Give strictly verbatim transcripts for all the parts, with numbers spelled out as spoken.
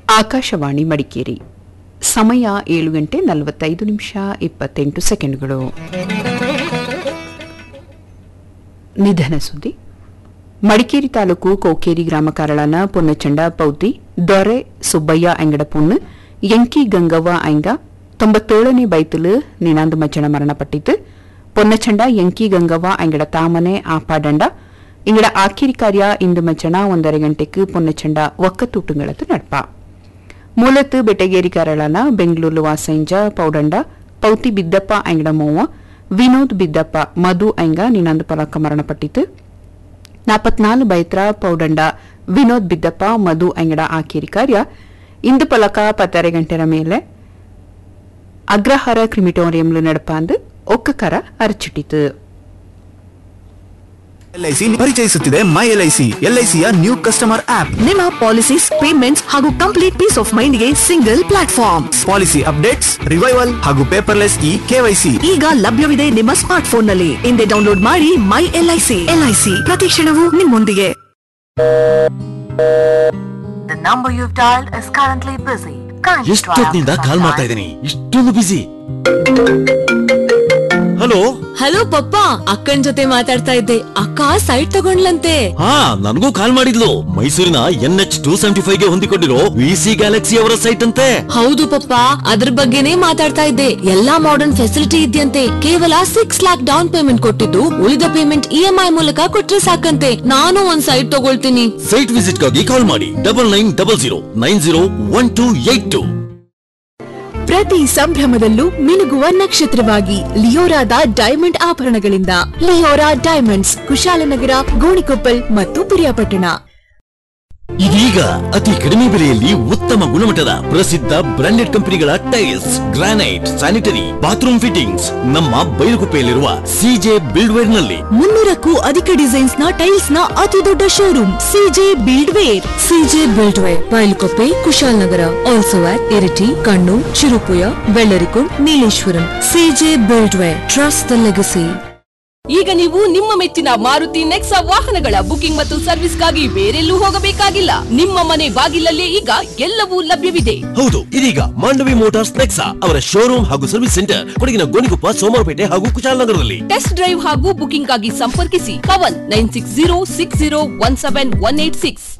ಆಕಾಶವಾಣಿ ಮಡಿಕೇರಿ. ಸಮಯ ಏಳು ಗಂಟೆ ನಲವತ್ತೈದು ನಿಮಿಷ ಇಪ್ಪತ್ತೆಂಟು ಸೆಕೆಂಡ್ಗಳು. ನಿಧನ ಸುದ್ದಿ. ಮಡಿಕೇರಿ ತಾಲೂಕು ಕೌಕೇರಿ ಗ್ರಾಮ ಕಾರಳನ ಪೊನ್ನಚಂಡ ಪೌತಿ ದೊರೆ ಸುಬ್ಬಯ್ಯ ಅಂಗಡ ಪುಣ್ಣು ಎಂಕಿ ಗಂಗವ್ವ ಐಂಗ ತೊಂಬತ್ತೇಳನೇ ಬೈತಲು ನಿನಾಂದು ಮಜ್ಜನ ಮರಣಪಟ್ಟಿತು. ಪೊನ್ನಚಂಡ ಎಂಕಿ ಗಂಗವ್ವ ಅಂಗಡ ತಾಮನೆ ಆಪಾಡಂಡ ಇಂಗಡ ಆಖಿರಿ ಕಾರ್ಯ ಇಂದು ಮಜ್ಜನ ಒಂದரை ಗಂಟೆಗೆ ಪೊನ್ನಚಂಡ ಒಕ್ಕತೂಟುಗಳತ್ತು ನಡ್ಪ. ಮೂಲತ್ತು ಬೆಟಗೇರಿ ಕಾರಳನ ಬೆಂಗಳೂರು ವಾಸಂಜ ಪೌಡಂಡ ಪೌತಿ ಬಿದ್ದಪ್ಪ ಅಂಗಡ ಮೋವ ವಿನೋದ್ ಬಿದ್ದಪ್ಪ ಮಧು ಐಂಗ ನಿನಾಂದು ಪಲಕ ಮರಣಪಟ್ಟಿತು. ನಾಪತ್ನಾಲು ಬೈತ್ರ ಪೌಡಂಡ ವಿನೋದ್ ಬಿದ್ದಪ್ಪ ಮಧು ಅಂಗಡ ಆಖಿರಿ ಕಾರ್ಯ ಇಂದು ಪಲಕ ಪತ್ತರೆ ಗಂಟೆರ ಮೇಲೆ ಅಗ್ರಹಾರ ಕ್ರಿಮಿಟೋರಿಯಂಲು ನಡಪಾಂದು ಒಕ್ಕಕರ ಅರಚಿಟ್ಟಿತು. ಎಲ್ಐಸಿ ಪರಿಚಯಿಸುತ್ತಿದೆ ಮೈ ಎಲ್ಐಸಿ, ಎಲ್ಐಸಿಯ ನ್ಯೂ ಕಸ್ಟಮರ್ ಆಪ್. ನಿಮ್ಮ ಪಾಲಿಸೀಸ್, ಪೇಮೆಂಟ್ಸ್ ಹಾಗೂ ಕಂಪ್ಲೀಟ್ ಪೀಸ್ ಆಫ್ ಮೈಂಡ್ ಗೆ single platform. Policy updates, revival ಹಾಗೂ ಪೇಪರ್ಲೆಸ್ ಇ ಕೆವೈಸಿ ಈಗ ಲಭ್ಯವಿದೆ ನಿಮ್ಮ ಸ್ಮಾರ್ಟ್ ಫೋನ್ ನಲ್ಲಿ. ಹಿಂದೆ ಡೌನ್ಲೋಡ್ ಮಾಡಿ ಮೈ ಎಲ್ಐಸಿ. ಎಲ್ಐಸಿ ಪ್ರತಿ ಕ್ಷಣವೂ ನಿಮ್ಮೊಂದಿಗೆ. ಎಷ್ಟೊತ್ತಿನಿಂದ ಕಾಲ್ ಮಾಡ್ತಾ ಇದ್ದೀನಿ, ಇಷ್ಟೊಂದು ಬಿಸಿ. ಹಲೋ ಹಲೋ ಪಪ್ಪ, ಅಕ್ಕನ್ ಜೊತೆ ಮಾತಾಡ್ತಾ ಇದ್ದೆ. ಅಕ್ಕ ಸೈಟ್ ತಗೊಂಡ್ಲಂತೆ. ಹಾ, ನನಗೂ ಕಾಲ್ ಮಾಡಿದ್ಲು. ಮೈಸೂರಿನ N H two seventy five ಗೆ ಹೊಂದಿಕೊಂಡಿರೋ ವಿ ಸಿ ಗ್ಯಾಲಕ್ಸಿ ಅವರ ಸೈಟ್ ಅಂತೆ. ಹೌದು ಪಪ್ಪ, ಅದ್ರ ಬಗ್ಗೆನೇ ಮಾತಾಡ್ತಾ ಇದ್ದೆ. ಎಲ್ಲಾ ಮಾಡರ್ನ್ ಫೆಸಿಲಿಟಿ ಇದೆಯಂತೆ. ಕೇವಲ ಸಿಕ್ಸ್ ಲ್ಯಾಕ್ ಡೌನ್ ಪೇಮೆಂಟ್ ಕೊಟ್ಟಿದ್ದು ಉಳಿದ ಪೇಮೆಂಟ್ ಇ ಎಂ ಐ ಮೂಲಕ ಕೊಟ್ರೆ ಸಾಕಂತೆ. ನಾನು ಒಂದ್ ಸೈಟ್ ತಗೊಳ್ತೀನಿ. ಸೈಟ್ ವಿಸಿಟ್ ಗಾಗಿ ಕಾಲ್ ಮಾಡಿ double nine double zero nine zero one two eight two. ಪ್ರತಿ ಸಂಭ್ರಮದಲ್ಲೂ ಮಿನುಗುವ ನಕ್ಷತ್ರವಾಗಿ ಲಿಯೋರಾದ diamond ಆಭರಣಗಳಿಂದ. Leora diamonds, Kushalnagar, Gonikoppal ಮತ್ತು ಪಿರಿಯಾಪಟ್ಟಣ. ಇದೀಗ ಅತಿ ಕಡಿಮೆ ಬೆಲೆಯಲ್ಲಿ ಉತ್ತಮ ಗುಣಮಟ್ಟದ ಪ್ರಸಿದ್ಧ ಬ್ರಾಂಡೆಡ್ ಕಂಪನಿಗಳ tiles, granite, sanitary, bathroom fittings ನಮ್ಮ ಬೈಲುಗುಪ್ಪೆಯಲ್ಲಿರುವ ಸಿಜೆ ಬಿಲ್ಡ್ವೇರ್ ನಲ್ಲಿ. ಮುನ್ನೂರಕ್ಕೂ ಅಧಿಕ ಡಿಸೈನ್ಸ್ ನ ಟೈಲ್ಸ್ ನ ಅತಿ ದೊಡ್ಡ showroom CJ ಬಿಲ್ಡ್ವೇರ್. CJ ಬಿಲ್ಡ್ವೇರ್, Bylakuppe, Kushalnagar, also at Iritty, Kannur, Cherupuzha, Vellarikundu, Nileshwaram. CJ ಬಿಲ್ಡ್ವೇರ್, trust the legacy. ಈಗ ನೀವು ನಿಮ್ಮ ಮೆಚ್ಚಿನ ಮಾರುತಿ ನೆಕ್ಸಾ ವಾಹನಗಳ ಬುಕಿಂಗ್ ಮತ್ತು ಸರ್ವಿಸ್ಗಾಗಿ ಬೇರೆಲ್ಲೂ ಹೋಗಬೇಕಾಗಿಲ್ಲ. ನಿಮ್ಮ ಮನೆ ಬಾಗಿಲಲ್ಲೇ ಈಗ ಎಲ್ಲವೂ ಲಭ್ಯವಿದೆ. ಹೌದು, ಇದೀಗ ಮಾಂಡವಿ ಮೋಟಾರ್ಸ್ ನೆಕ್ಸಾ ಅವರ ಶೋರೂಮ್ ಹಾಗೂ ಸರ್ವಿಸ್ ಸೆಂಟರ್ ಕೊಡಗಿನ ಗೋಣಿಕೊಪ್ಪ, ಸೋಮವಾರಪೇಟೆ ಹಾಗೂ ಕುಶಾಲನಗರದಲ್ಲಿ. ಟೆಸ್ಟ್ ಡ್ರೈವ್ ಹಾಗೂ ಬುಕಿಂಗ್ ಗಾಗಿ ಸಂಪರ್ಕಿಸಿ Pavan nine six zero six zero one seven one eight six.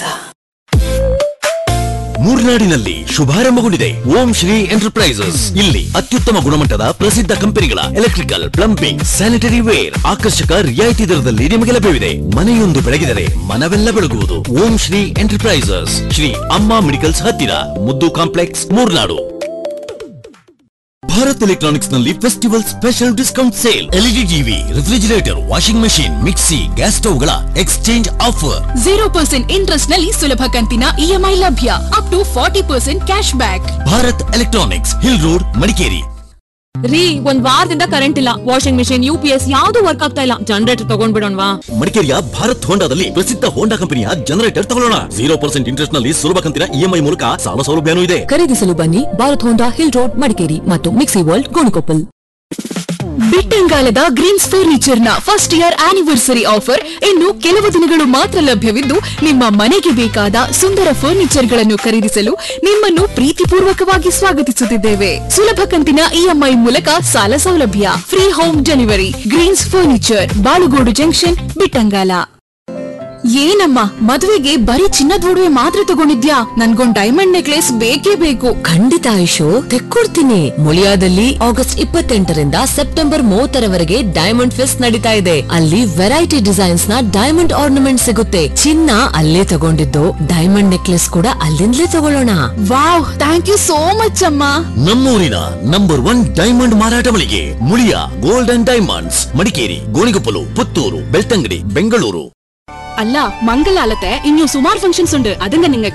ಮೂರ್ನಾಡಿನಲ್ಲಿ ಶುಭಾರಂಭಗೊಂಡಿದೆ ಓಂ ಶ್ರೀ ಎಂಟರ್ಪ್ರೈಸಸ್. ಇಲ್ಲಿ ಅತ್ಯುತ್ತಮ ಗುಣಮಟ್ಟದ ಪ್ರಸಿದ್ಧ ಕಂಪನಿಗಳ ಎಲೆಕ್ಟ್ರಿಕಲ್, ಪ್ಲಂಬಿಂಗ್, ಸ್ಯಾನಿಟರಿ ವೇರ್ ಆಕರ್ಷಕ ರಿಯಾಯಿತಿ ದರದಲ್ಲಿ ನಿಮಗೆ ಲಭ್ಯವಿದೆ. ಮನೆಯೊಂದು ಬೆಳಗಿದರೆ ಮನವೆಲ್ಲ ಬೆಳಗುವುದು. ಓಂ ಶ್ರೀ ಎಂಟರ್ಪ್ರೈಸಸ್, ಶ್ರೀ ಅಮ್ಮ ಮೆಡಿಕಲ್ಸ್ ಹತ್ತಿರ, ಮುದ್ದು ಕಾಂಪ್ಲೆಕ್ಸ್, ಮೂರ್ನಾಡು. ಭಾರತ್ ಎಲೆಕ್ಟ್ರಾನಿಕ್ಸ್ ನಲ್ಲಿ festival special discount sale. LED TV, refrigerator, washing machine, mixie, gas stove ಗಳ exchange offer. Zero percent interest ನಲ್ಲಿ ಸುಲಭ ಕಂತಿನ ಇಎಂಐ ಲಭ್ಯ. Up to forty percent cash back. Bharat electronics, hill road, Madikeri. ರೀ, ಒಂದ್ ವಾರದಿಂದ ಕರೆಂಟ್ ಇಲ್ಲ. Washing machine, U P S ಯಾವ್ದು ವರ್ಕ್ ಆಗ್ತಾ ಇಲ್ಲ. ಜನರೇಟರ್ ತಗೊಂಡ್ಬಿಡೋಣವಾ? ಮಡಿಕೇರಿಯ ಭಾರತ್ ಹೋಂಡಾದಲ್ಲಿ ಪ್ರಸಿದ್ಧ ಹೋಂಡಾ ಕಂಪನಿಯ ಜನರೇಟರ್ ತಗೊಳ್ಳೋಣ. ಜೀರೋ ಪರ್ಸೆಂಟ್ ಇಂಟ್ರೆಸ್ಟ್ ನಲ್ಲಿ ಸುಲಭ ಕಂತಿನ ಇಎಂಐ ಮೂಲಕ ಸಾಲ ಸೌಲಭ್ಯನೂ ಇದೆ. ಖರೀದಿಸಲು ಬನ್ನಿ ಭಾರತ್ ಹೋಂಡಾ, ಹಿಲ್ ರೋಡ್, ಮಡಿಕೇರಿ ಮತ್ತು mixie world, Gonikoppal. ಬಿಟ್ಟಂಗಾಲದ Green's furniture ನ ಫಸ್ಟ್ ಇಯರ್ ಆನಿವರ್ಸರಿ ಆಫರ್ ಇನ್ನು ಕೆಲವು ದಿನಗಳು ಮಾತ್ರ ಲಭ್ಯವಿದ್ದು, ನಿಮ್ಮ ಮನೆಗೆ ಬೇಕಾದ ಸುಂದರ ಫರ್ನಿಚರ್ ಗಳನ್ನು ಖರೀದಿಸಲು ನಿಮ್ಮನ್ನು ಪ್ರೀತಿಪೂರ್ವಕವಾಗಿ ಸ್ವಾಗತಿಸುತ್ತಿದ್ದೇವೆ. ಸುಲಭ ಕಂತಿನ ಇಎಂಐ ಮೂಲಕ ಸಾಲ ಸೌಲಭ್ಯ, free home delivery. Green's furniture, Balugodu junction, Bittangala. ಏನಮ್ಮ, ಮದುವೆಗೆ ಬರೀ ಚಿನ್ನದ ಒಡವೆ ಮಾತ್ರ ತಗೊಂಡಿದ್ಯಾ? ನನ್ಗೊಂದ್ ಡೈಮಂಡ್ ನೆಕ್ಲೆಸ್ ಬೇಕೇ ಬೇಕು. ಖಂಡಿತ ಆಯುಷು, ತೆಕ್ಕೊಡ್ತೀನಿ. ಮುಳಿಯಾದಲ್ಲಿ ಆಗಸ್ಟ್ ಇಪ್ಪತ್ತೆಂಟರಿಂದ ಸೆಪ್ಟೆಂಬರ್ ಮೂವತ್ತರವರೆಗೆ ಡೈಮಂಡ್ ಫೆಸ್ಟ್ ನಡೀತಾ ಇದೆ. ಅಲ್ಲಿ ವೆರೈಟಿ ಡಿಸೈನ್ಸ್ ನ ಡೈಮಂಡ್ ಆರ್ನಮೆಂಟ್ ಸಿಗುತ್ತೆ. ಚಿನ್ನ ಅಲ್ಲೇ ತಗೊಂಡಿದ್ದು, ಡೈಮಂಡ್ ನೆಕ್ಲೆಸ್ ಕೂಡ ಅಲ್ಲಿಂದಲೇ ತಗೊಳ್ಳೋಣ. Wow, thank you so much ಅಮ್ಮ. ನಮ್ಮೂರಿನ ನಂಬರ್ ಒನ್ ಡೈಮಂಡ್ ಮಾರಾಟ ಮಳಿಗೆ Muliya gold and diamonds, Madikeri, Gonikoppal, Puttur, Belthangady, Bengaluru. അല്ല മംഗലാലത്തെ ഇനിയും സുമാർ ഫംഗ്ഷൻസ് ഉണ്ട്. അതിന്റെ നിങ്ങൾ